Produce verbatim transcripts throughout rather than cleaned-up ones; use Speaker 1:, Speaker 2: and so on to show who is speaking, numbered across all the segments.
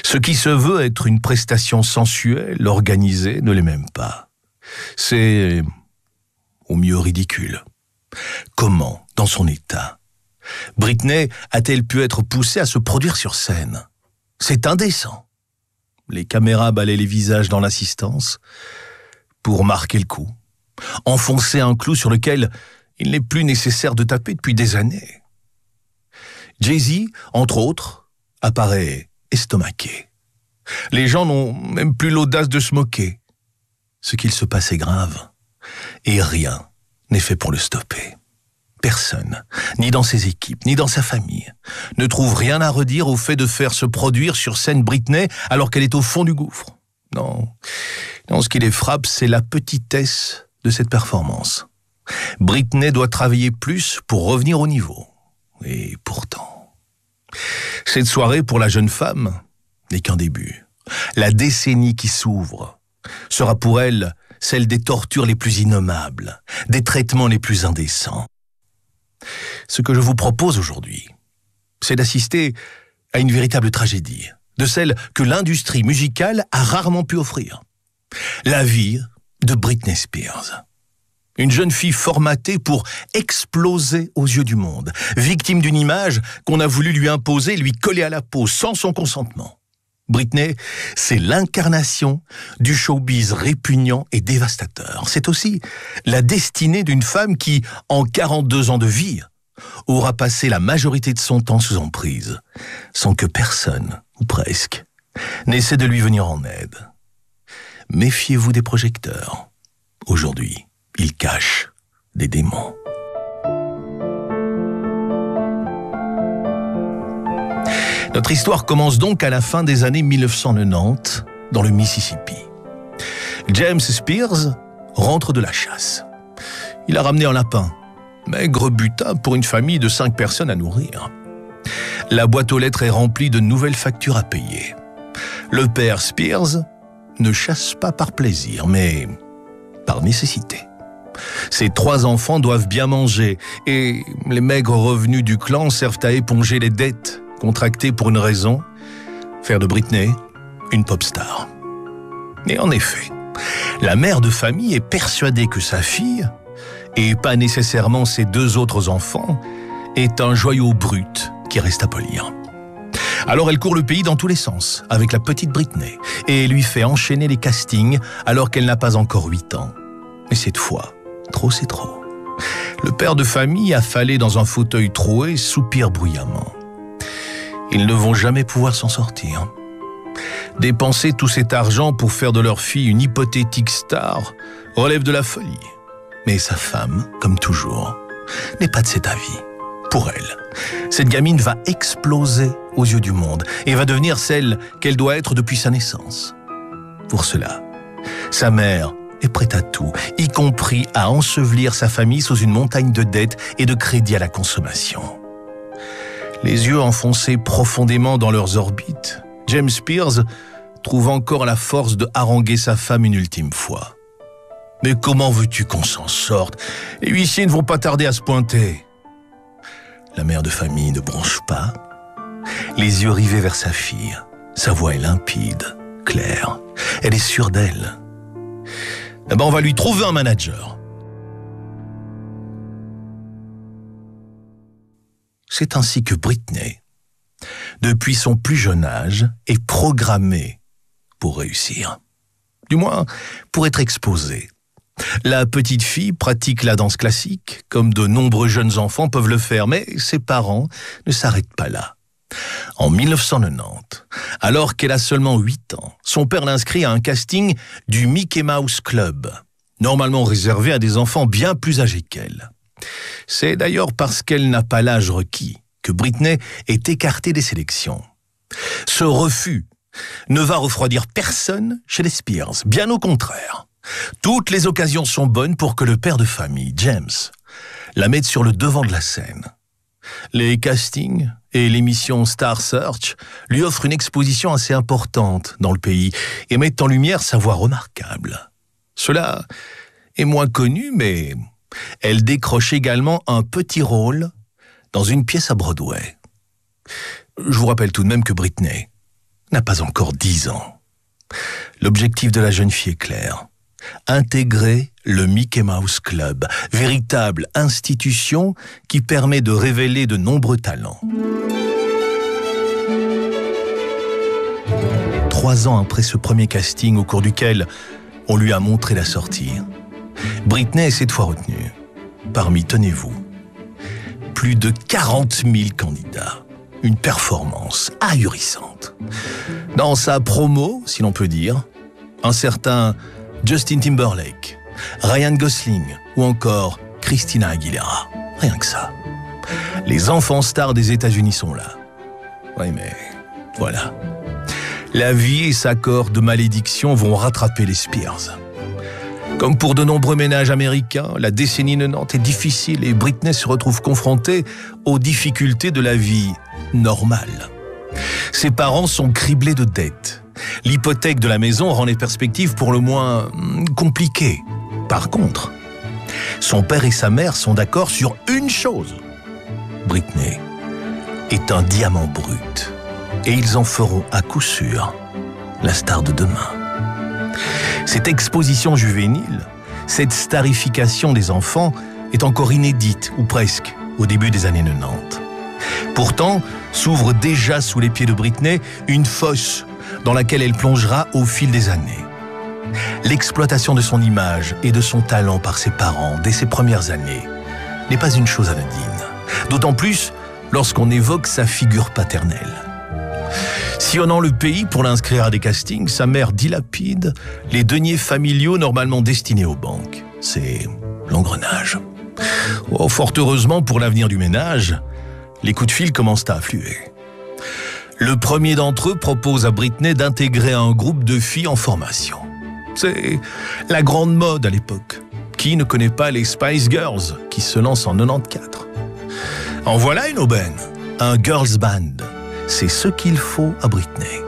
Speaker 1: Ce qui se veut être une prestation sensuelle, organisée, ne l'est même pas. C'est, au mieux, ridicule. Comment, dans son état, Britney a-t-elle pu être poussée à se produire sur scène? C'est indécent. Les caméras balaient les visages dans l'assistance pour marquer le coup, enfoncer un clou sur lequel il n'est plus nécessaire de taper depuis des années. Jay-Z, entre autres, apparaît estomaqué. Les gens n'ont même plus l'audace de se moquer. Ce qu'il se passe est grave, et rien n'est fait pour le stopper. Personne, ni dans ses équipes, ni dans sa famille, ne trouve rien à redire au fait de faire se produire sur scène Britney alors qu'elle est au fond du gouffre. Non, non, ce qui les frappe, c'est la petitesse de cette performance. Britney doit travailler plus pour revenir au niveau. Et pourtant, cette soirée pour la jeune femme n'est qu'un début. La décennie qui s'ouvre sera pour elle celle des tortures les plus innommables, des traitements les plus indécents. Ce que je vous propose aujourd'hui, c'est d'assister à une véritable tragédie, de celle que l'industrie musicale a rarement pu offrir. La vie de Britney Spears. Une jeune fille formatée pour exploser aux yeux du monde, victime d'une image qu'on a voulu lui imposer, lui coller à la peau sans son consentement. Britney, c'est l'incarnation du showbiz répugnant et dévastateur. C'est aussi la destinée d'une femme qui, en quarante-deux ans de vie, aura passé la majorité de son temps sous emprise, sans que personne, ou presque, n'essaie de lui venir en aide. Méfiez-vous des projecteurs. Aujourd'hui, ils cachent des démons. Notre histoire commence donc à la fin des années mille neuf cent quatre-vingt-dix, dans le Mississippi. James Spears rentre de la chasse. Il a ramené un lapin, maigre butin pour une famille de cinq personnes à nourrir. La boîte aux lettres est remplie de nouvelles factures à payer. Le père Spears ne chasse pas par plaisir, mais par nécessité. Ses trois enfants doivent bien manger et les maigres revenus du clan servent à éponger les dettes contractées pour une raison, faire de Britney une pop star. Et en effet, la mère de famille est persuadée que sa fille, et pas nécessairement ses deux autres enfants, est un joyau brut qui reste à polir. Alors elle court le pays dans tous les sens, avec la petite Britney, et lui fait enchaîner les castings alors qu'elle n'a pas encore huit ans. Mais cette fois, trop c'est trop. Le père de famille, affalé dans un fauteuil troué, soupire bruyamment. Ils ne vont jamais pouvoir s'en sortir. Dépenser tout cet argent pour faire de leur fille une hypothétique star relève de la folie. Mais sa femme, comme toujours, n'est pas de cet avis. Pour elle, cette gamine va exploser aux yeux du monde et va devenir celle qu'elle doit être depuis sa naissance. Pour cela, sa mère est prête à tout, y compris à ensevelir sa famille sous une montagne de dettes et de crédits à la consommation. Les yeux enfoncés profondément dans leurs orbites, James Spears trouve encore la force de haranguer sa femme une ultime fois. « Mais comment veux-tu qu'on s'en sorte? Les huissiers ne vont pas tarder à se pointer. » La mère de famille ne bronche pas, les yeux rivés vers sa fille. Sa voix est limpide, claire. Elle est sûre d'elle. Eh ben, on va lui trouver un manager. C'est ainsi que Britney, depuis son plus jeune âge, est programmée pour réussir. Du moins, pour être exposée. La petite fille pratique la danse classique, comme de nombreux jeunes enfants peuvent le faire, mais ses parents ne s'arrêtent pas là. En mille neuf cent quatre-vingt-dix, alors qu'elle a seulement huit ans, son père l'inscrit à un casting du Mickey Mouse Club, normalement réservé à des enfants bien plus âgés qu'elle. C'est d'ailleurs parce qu'elle n'a pas l'âge requis que Britney est écartée des sélections. Ce refus ne va refroidir personne chez les Spears, bien au contraire. Toutes les occasions sont bonnes pour que le père de famille, James, la mette sur le devant de la scène. Les castings et l'émission Star Search lui offrent une exposition assez importante dans le pays et mettent en lumière sa voix remarquable. Cela est moins connu, mais elle décroche également un petit rôle dans une pièce à Broadway. Je vous rappelle tout de même que Britney n'a pas encore dix ans. L'objectif de la jeune fille est clair. Intégrer le Mickey Mouse Club, véritable institution qui permet de révéler de nombreux talents. Trois ans après ce premier casting au cours duquel on lui a montré la sortie, Britney est cette fois retenue. Parmi, tenez-vous, plus de quarante mille candidats. Une performance ahurissante. Dans sa promo, si l'on peut dire, un certain Justin Timberlake, Ryan Gosling ou encore Christina Aguilera. Rien que ça. Les enfants stars des États-Unis sont là. Oui, mais voilà. La vie et sa corde de malédiction vont rattraper les Spears. Comme pour de nombreux ménages américains, la décennie quatre-vingt-dix est difficile et Britney se retrouve confrontée aux difficultés de la vie normale. Ses parents sont criblés de dettes. L'hypothèque de la maison rend les perspectives pour le moins compliquées. Par contre, son père et sa mère sont d'accord sur une chose. Britney est un diamant brut et ils en feront à coup sûr la star de demain. Cette exposition juvénile, cette starification des enfants est encore inédite, ou presque, au début des années quatre-vingt-dix. Pourtant, s'ouvre déjà sous les pieds de Britney une fosse dans laquelle elle plongera au fil des années. L'exploitation de son image et de son talent par ses parents dès ses premières années n'est pas une chose anodine, d'autant plus lorsqu'on évoque sa figure paternelle. Sillonnant le pays pour l'inscrire à des castings, sa mère dilapide les deniers familiaux normalement destinés aux banques. C'est l'engrenage. Oh, fort heureusement pour l'avenir du ménage, les coups de fil commencent à affluer. Le premier d'entre eux propose à Britney d'intégrer un groupe de filles en formation. C'est la grande mode à l'époque. Qui ne connaît pas les Spice Girls qui se lancent en quatre-vingt-quatorze? En voilà une aubaine, un girls band. C'est ce qu'il faut à Britney.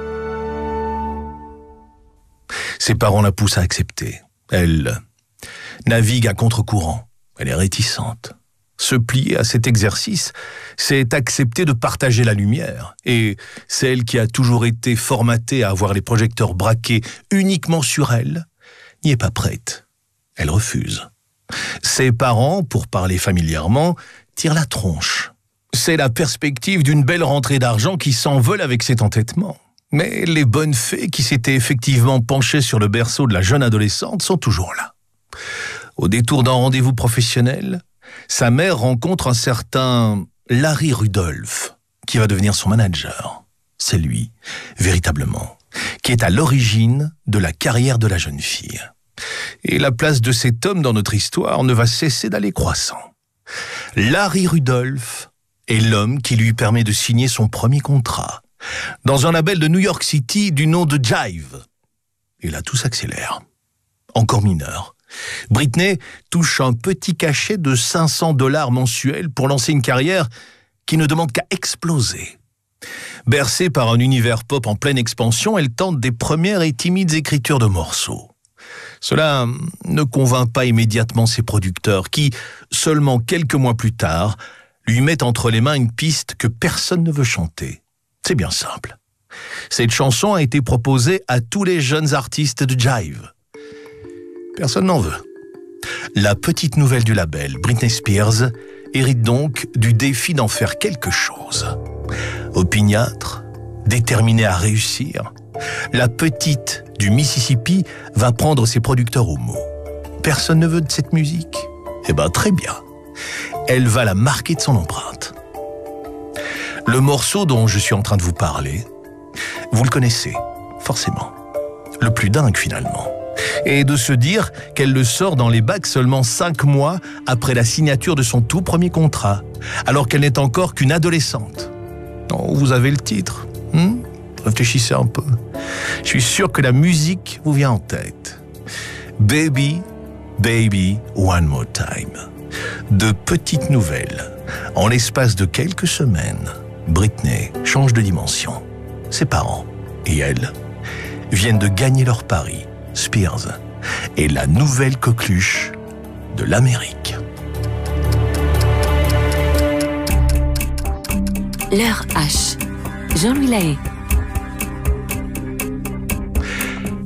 Speaker 1: Ses parents la poussent à accepter. Elle navigue à contre-courant. Elle est réticente. Se plier à cet exercice, c'est accepter de partager la lumière. Et celle qui a toujours été formatée à avoir les projecteurs braqués uniquement sur elle, n'y est pas prête. Elle refuse. Ses parents, pour parler familièrement, tirent la tronche. C'est la perspective d'une belle rentrée d'argent qui s'envole avec cet entêtement. Mais les bonnes fées qui s'étaient effectivement penchées sur le berceau de la jeune adolescente sont toujours là. Au détour d'un rendez-vous professionnel, sa mère rencontre un certain Larry Rudolph, qui va devenir son manager. C'est lui, véritablement, qui est à l'origine de la carrière de la jeune fille. Et la place de cet homme dans notre histoire ne va cesser d'aller croissant. Larry Rudolph est l'homme qui lui permet de signer son premier contrat dans un label de New York City du nom de Jive. Et là, tout s'accélère. Encore mineur, Britney touche un petit cachet de cinq cents dollars mensuels pour lancer une carrière qui ne demande qu'à exploser. Bercée par un univers pop en pleine expansion, elle tente des premières et timides écritures de morceaux. Cela ne convainc pas immédiatement ses producteurs qui, seulement quelques mois plus tard, lui mettent entre les mains une piste que personne ne veut chanter. C'est bien simple. Cette chanson a été proposée à tous les jeunes artistes de Jive. Personne n'en veut. La petite nouvelle du label, Britney Spears, hérite donc du défi d'en faire quelque chose. Opiniâtre, déterminée à réussir, la petite du Mississippi va prendre ses producteurs au mot. Personne ne veut de cette musique? Eh ben très bien. Elle va la marquer de son empreinte. Le morceau dont je suis en train de vous parler, vous le connaissez, forcément. Le plus dingue finalement. Et de se dire qu'elle le sort dans les bacs seulement cinq mois après la signature de son tout premier contrat, alors qu'elle n'est encore qu'une adolescente. Oh, vous avez le titre, hmm? Réfléchissez un peu. Je suis sûr que la musique vous vient en tête. Baby, baby, one more time. De petites nouvelles. En l'espace de quelques semaines, Britney change de dimension. Ses parents et elle viennent de gagner leur pari. Spears est la nouvelle coqueluche de l'Amérique.
Speaker 2: L'heure H. Jean-Louis Lahaye.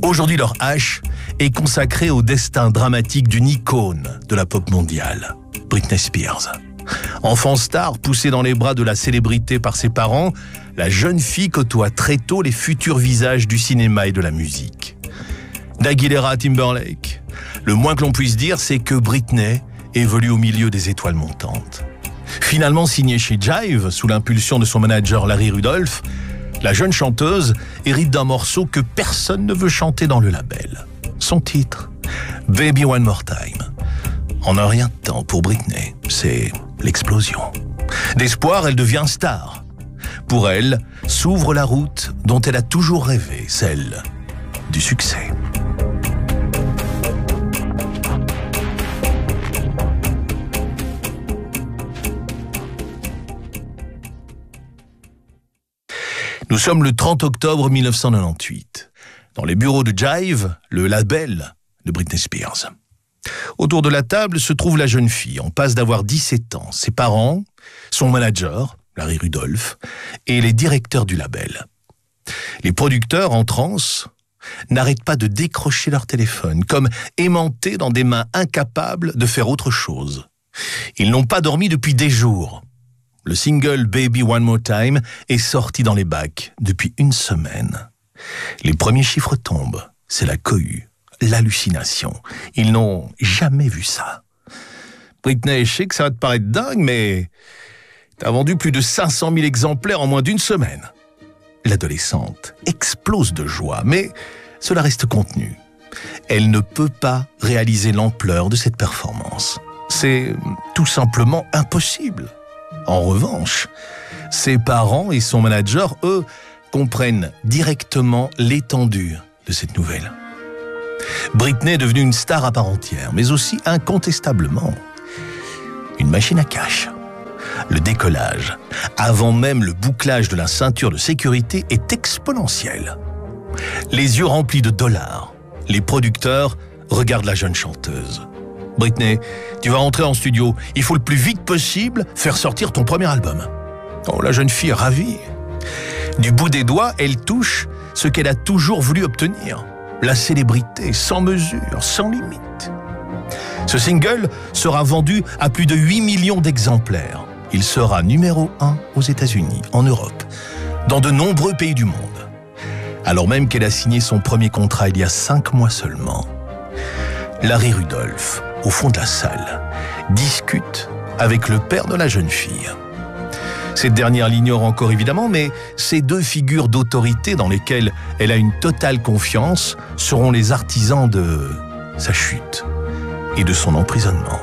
Speaker 1: Aujourd'hui, leur hache est consacrée au destin dramatique d'une icône de la pop mondiale, Britney Spears. Enfant star, poussée dans les bras de la célébrité par ses parents, la jeune fille côtoie très tôt les futurs visages du cinéma et de la musique. D'Aguilera à Timberlake, le moins que l'on puisse dire, c'est que Britney évolue au milieu des étoiles montantes. Finalement signée chez Jive, sous l'impulsion de son manager Larry Rudolph, la jeune chanteuse hérite d'un morceau que personne ne veut chanter dans le label. Son titre, Baby One More Time. En un rien de temps pour Britney, c'est l'explosion. D'espoir, elle devient star. Pour elle, s'ouvre la route dont elle a toujours rêvé, celle du succès. Nous sommes le trente octobre mille neuf cent quatre-vingt-dix-huit, dans les bureaux de Jive, le label de Britney Spears. Autour de la table se trouve la jeune fille, en passe d'avoir dix-sept ans, ses parents, son manager, Larry Rudolph, et les directeurs du label. Les producteurs, en transe, n'arrêtent pas de décrocher leur téléphone, comme aimantés dans des mains incapables de faire autre chose. Ils n'ont pas dormi depuis des jours. Le single Baby One More Time est sorti dans les bacs depuis une semaine. Les premiers chiffres tombent, c'est la cohue, l'hallucination. Ils n'ont jamais vu ça. Britney, je sais que ça va te paraître dingue, mais t'as vendu plus de cinq cent mille exemplaires en moins d'une semaine. L'adolescente explose de joie, mais cela reste contenu. Elle ne peut pas réaliser l'ampleur de cette performance. C'est tout simplement impossible. En revanche, ses parents et son manager, eux, comprennent directement l'étendue de cette nouvelle. Britney est devenue une star à part entière, mais aussi incontestablement une machine à cash. Le décollage, avant même le bouclage de la ceinture de sécurité, est exponentiel. Les yeux remplis de dollars, les producteurs regardent la jeune chanteuse. Britney, tu vas rentrer en studio. Il faut le plus vite possible faire sortir ton premier album. Oh, la jeune fille est ravie. Du bout des doigts, elle touche ce qu'elle a toujours voulu obtenir. La célébrité, sans mesure, sans limite. Ce single sera vendu à plus de huit millions d'exemplaires. Il sera numéro un aux États-Unis, en Europe, dans de nombreux pays du monde. Alors même qu'elle a signé son premier contrat il y a cinq mois seulement. Larry Rudolph, au fond de la salle, discute avec le père de la jeune fille. Cette dernière l'ignore encore évidemment, mais ces deux figures d'autorité dans lesquelles elle a une totale confiance seront les artisans de sa chute et de son emprisonnement.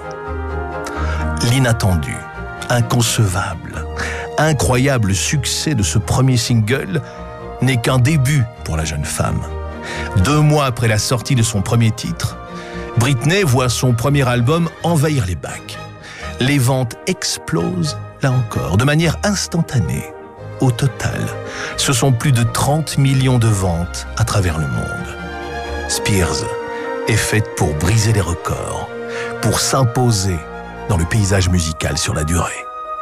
Speaker 1: L'inattendu, inconcevable, incroyable succès de ce premier single n'est qu'un début pour la jeune femme. Deux mois après la sortie de son premier titre, Britney voit son premier album envahir les bacs. Les ventes explosent, là encore, de manière instantanée. Au total, ce sont plus de trente millions de ventes à travers le monde. Spears est faite pour briser les records, pour s'imposer dans le paysage musical sur la durée.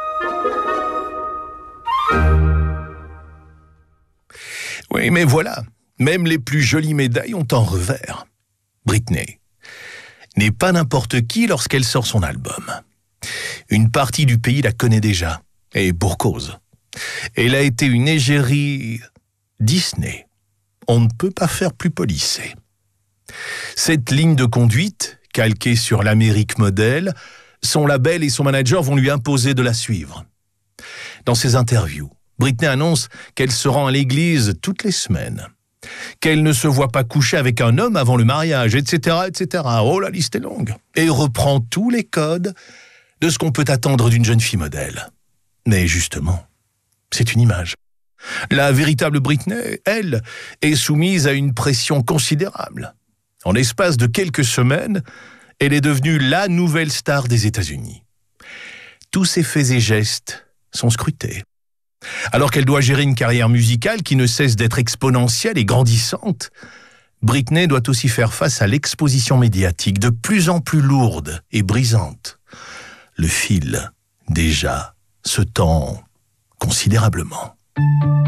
Speaker 1: Oui, mais voilà, même les plus jolies médailles ont un revers. Britney n'est pas n'importe qui lorsqu'elle sort son album. Une partie du pays la connaît déjà, et pour cause. Elle a été une égérie Disney. On ne peut pas faire plus policé. Cette ligne de conduite, calquée sur l'Amérique modèle, son label et son manager vont lui imposer de la suivre. Dans ses interviews, Britney annonce qu'elle se rend à l'église toutes les semaines, qu'elle ne se voit pas coucher avec un homme avant le mariage, et cetera, et cetera. Oh, la liste est longue. Et reprend tous les codes de ce qu'on peut attendre d'une jeune fille modèle. Mais justement, c'est une image. La véritable Britney, elle, est soumise à une pression considérable. En l'espace de quelques semaines, elle est devenue la nouvelle star des États-Unis. Tous ses faits et gestes sont scrutés. Alors qu'elle doit gérer une carrière musicale qui ne cesse d'être exponentielle et grandissante, Britney doit aussi faire face à l'exposition médiatique de plus en plus lourde et brisante. Le fil, déjà, se tend considérablement.